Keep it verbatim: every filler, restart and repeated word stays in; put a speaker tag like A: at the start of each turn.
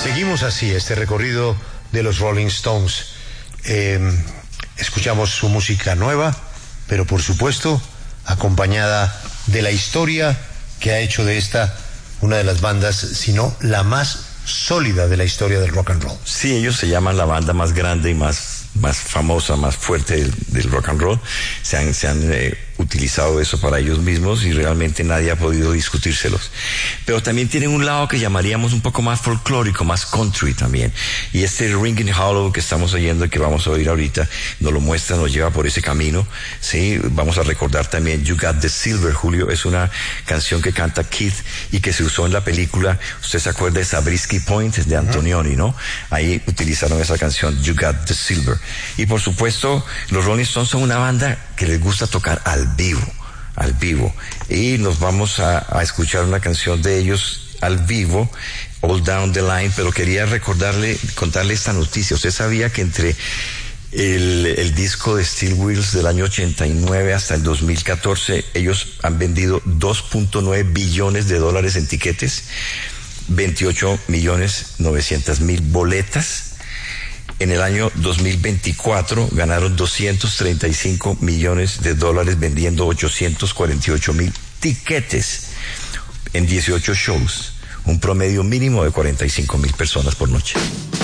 A: Seguimos así este recorrido de los Rolling Stones. Eh, escuchamos su música nueva, pero por supuesto acompañada de la historia que ha hecho de esta una de las bandas, si no la más sólida de la historia del rock and roll.
B: Sí, ellos se llaman la banda más grande y más, más famosa, más fuerte del, del rock and roll. Se han, se han eh, utilizado eso para ellos mismos y realmente nadie ha podido discutírselos. Pero también tienen un lado que llamaríamos un poco más folclórico, más country también. Y este Ringing Hollow que estamos oyendo y que vamos a oír ahorita nos lo muestra, nos lleva por ese camino. Sí, vamos a recordar también You Got the Silver, Julio, es una canción que canta Keith y que se usó en la película. Usted se acuerda de Zabriskie Point de Antonioni, ¿no? Ahí utilizaron esa canción You Got the Silver. Y por supuesto, los Rolling Stones son una banda que les gusta tocar al vivo, al vivo. Y nos vamos a, a escuchar una canción de ellos al vivo, All Down the Line, pero quería recordarle, contarle esta noticia. Usted sabía que entre el, el disco de Steel Wheels del año ochenta y nueve hasta el dos mil catorce, ellos han vendido dos punto nueve billones de dólares en tiquetes, veintiocho millones novecientas mil boletas. En el año dos mil veinticuatro ganaron doscientos treinta y cinco millones de dólares vendiendo ochocientos cuarenta y ocho mil tiquetes en dieciocho shows, un promedio mínimo de cuarenta y cinco mil personas por noche.